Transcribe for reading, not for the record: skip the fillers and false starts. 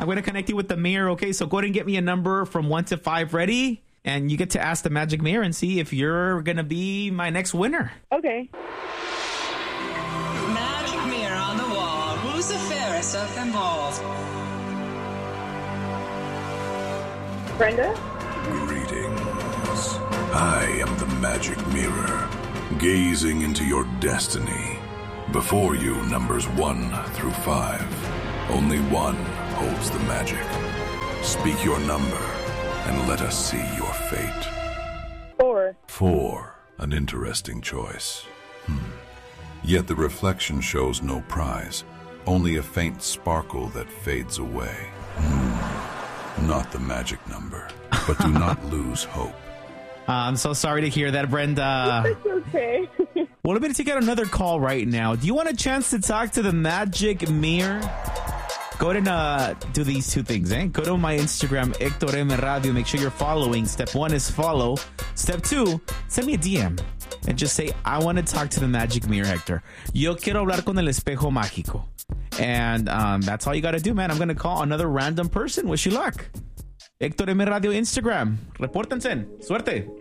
I'm going to connect you with the mirror, okay? So go ahead and get me a number from 1 to 5 ready. And you get to ask the magic mirror and see if you're going to be my next winner. Okay. Magic mirror on the wall. Who's the fairest of them all? Brenda? Greetings. I am the magic mirror, gazing into your destiny. Before you, numbers 1 through 5. Only one holds the magic. Speak your number, and let us see your fate. 4. 4. An interesting choice. Yet the reflection shows no prize, only a faint sparkle that fades away. Not the magic number, but do not lose hope. I'm so sorry to hear that, Brenda. It's okay. Well, let me take out another call right now. Do you want a chance to talk to the magic mirror? Go ahead and do these 2 things, eh? Go to my Instagram, Hector M. Radio. Make sure you're following. Step 1 is follow. Step 2, send me a DM and just say, I want to talk to the magic mirror, Hector. Yo quiero hablar con el espejo mágico. And that's all you got to do, man. I'm going to call another random person. Wish you luck. Hector M. Radio Instagram. Repórtense. Suerte.